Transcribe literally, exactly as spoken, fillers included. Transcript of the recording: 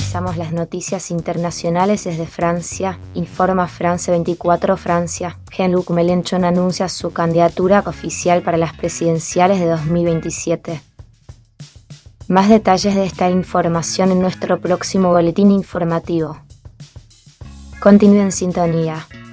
Revisamos las noticias internacionales desde Francia. Informa France veinticuatro Francia. Jean-Luc Mélenchon anuncia su candidatura oficial para las presidenciales de dos mil veintisiete. Más detalles de esta información en nuestro próximo boletín informativo. Continúe en sintonía.